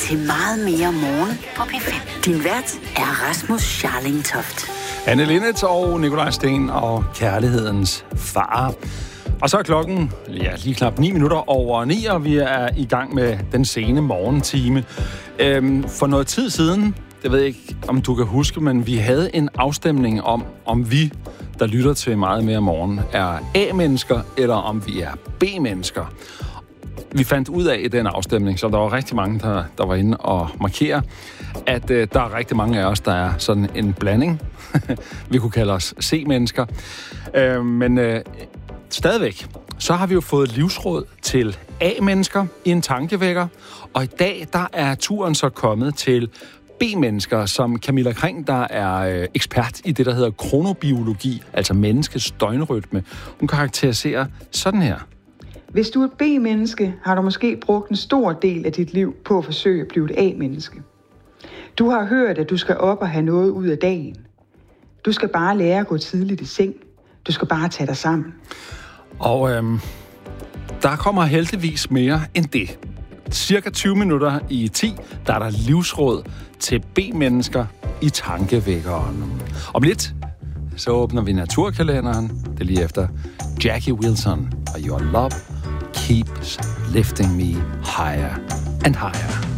til Meget mere morgen på P5. Din vært er Rasmus Scharling Toft. Anne Linnet og Nikolaj Sten og kærlighedens far. Og så er klokken lige knap 9:09, og vi er i gang med den sene morgentime. For noget tid siden, jeg ved ikke, om du kan huske, men vi havde en afstemning om vi, der lytter til Meget mere morgen, er A-mennesker, eller om vi er B-mennesker. Vi fandt ud af i den afstemning, så der var rigtig mange, der var inde og markere, at der er rigtig mange af os, der er sådan en blanding. Vi kunne kalde os C-mennesker. Men stadigvæk, så har vi jo fået livsråd til A-mennesker i en tankevækker. Og i dag, der er turen så kommet til B-mennesker, som Camilla Kring, der er ekspert i det, der hedder kronobiologi, altså menneskets døgnrytme. Hun karakteriserer sådan her. Hvis du er et B-menneske, har du måske brugt en stor del af dit liv på at forsøge at blive et A-menneske. Du har hørt, at du skal op og have noget ud af dagen. Du skal bare lære at gå tidligt i seng. Du skal bare tage dig sammen. Og der kommer heldigvis mere end det. Cirka 20 minutter i 10, der er der livsråd til B-mennesker i tankevækkeren. Om lidt, så åbner vi naturkalenderen. Det er lige efter Jackie Wilson og Your Love Keeps Lifting Me Higher and Higher.